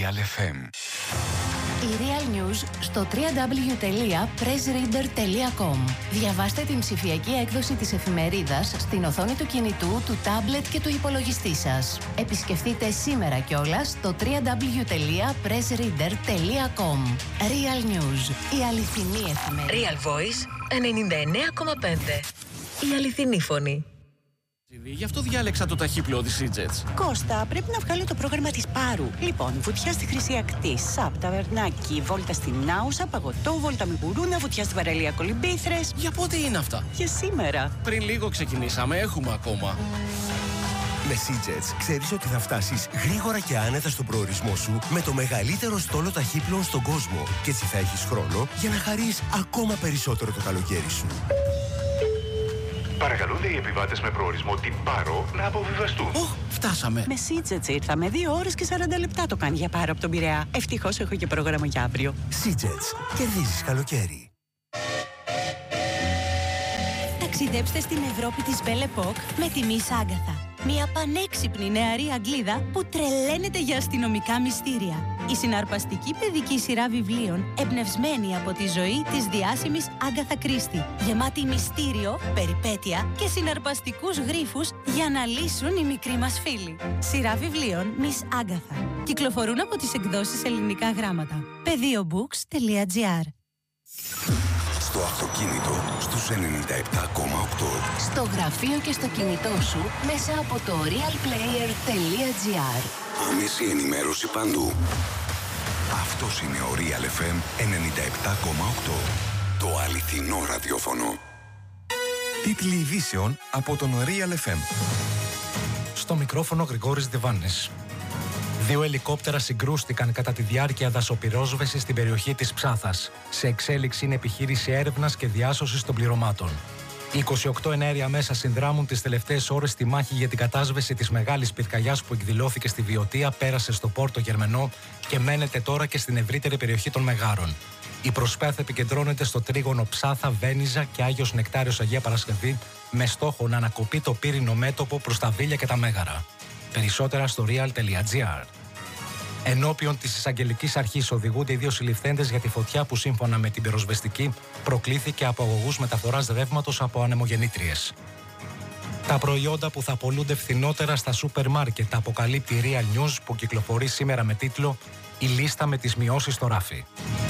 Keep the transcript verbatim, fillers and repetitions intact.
Real εφ εμ. Η Real News στο double-u double-u double-u τελεία press reader τελεία com. Διαβάστε την ψηφιακή έκδοση της εφημερίδας στην οθόνη του κινητού, του τάμπλετ και του υπολογιστή σας. Επισκεφτείτε σήμερα κιόλας το double-u double-u double-u τελεία press reader τελεία com. Real News, η αληθινή εφημερίδα. Real Voice ενενήντα εννέα κόμμα πέντε. Η αληθινή φωνή. Γι' αυτό διάλεξα το ταχύπλοο της Seajets. Κώστα, πρέπει να βγάλω το πρόγραμμα της Πάρου. Λοιπόν, βουτιά στη Χρυσή Ακτή, Σαπ, Ταβερνάκι, βόλτα στην Άουσα, παγωτό, βόλτα με μπουρούνα, βουτιά στην παραλία Κολυμπήθρες. Για πότε είναι αυτά? Για σήμερα. Πριν λίγο ξεκινήσαμε, έχουμε ακόμα. Με Seajets ξέρεις ότι θα φτάσεις γρήγορα και άνετα στον προορισμό σου με το μεγαλύτερο στόλο ταχύπλων στον κόσμο. Και έτσι θα έχεις χρόνο για να χαρείς ακόμα περισσότερο το καλοκαίρι σου. Παρακαλούνται οι επιβάτες με προορισμό την Πάρο να αποβιβαστούν. Οχ, φτάσαμε. Με Seajets ήρθαμε. Δύο ώρες και σαράντα λεπτά το κάνει για Πάρο από τον Πειραιά. Ευτυχώς έχω και πρόγραμμα για αύριο. Seajets. Κερδίζεις καλοκαίρι. Ταξιδέψτε στην Ευρώπη της Belle Époque με τη Miss Agatha. Μια πανέξυπνη νεαρή Αγγλίδα που τρελαίνεται για αστυνομικά μυστήρια. Η συναρπαστική παιδική σειρά βιβλίων εμπνευσμένη από τη ζωή της διάσημης Agatha Christie. Γεμάτη μυστήριο, περιπέτεια και συναρπαστικούς γρίφους για να λύσουν οι μικροί μας φίλοι. Σειρά βιβλίων Miss Agatha. Κυκλοφορούν από τις εκδόσεις Ελληνικά Γράμματα. πεδίομπουκς τελεία τζι άρ. Στο αυτοκίνητο στους ενενήντα επτά κόμμα οκτώ. Στο γραφείο και στο κινητό σου μέσα από το real player τελεία τζι άρ. Άμεση ενημέρωση παντού. Αυτός είναι ο Real εφ εμ ενενήντα επτά κόμμα οκτώ. Το αληθινό ραδιόφωνο. Τίτλοι ειδήσεων από τον Real εφ εμ. Στο μικρόφωνο Γρηγόρης Διβάνης. Δύο ελικόπτερα συγκρούστηκαν κατά τη διάρκεια δασοπυρόσβεσης στην περιοχή της Ψάθας. Σε εξέλιξη είναι επιχείρηση έρευνας και διάσωσης των πληρωμάτων. Οι είκοσι οκτώ εναέρια μέσα συνδράμουν τις τελευταίες ώρες στη μάχη για την κατάσβεση της μεγάλης πυρκαγιάς που εκδηλώθηκε στη Βιωτία, πέρασε στο Πόρτο Γερμενό και μένεται τώρα και στην ευρύτερη περιοχή των Μεγάρων. Η προσπάθεια επικεντρώνεται στο τρίγωνο Ψάθα, Βένιζα και Άγιος Νεκτάριος Αγία Παρασκευή, με στόχο να ανακοπεί το πύρινο μέτωπο προς τα Βίλια και τα Μέγαρα. Περισσότερα στο real τελεία τζι άρ. Ενώπιον της εισαγγελικής αρχής οδηγούνται οι δύο συλληφθέντες για τη φωτιά που σύμφωνα με την πυροσβεστική προκλήθηκε από αγωγούς μεταφοράς ρεύματος από ανεμογεννήτριες. Τα προϊόντα που θα πωλούνται φθηνότερα στα σούπερ μάρκετ, αποκαλύπτει η Real News που κυκλοφορεί σήμερα με τίτλο «Η λίστα με τις μειώσεις στο ράφι».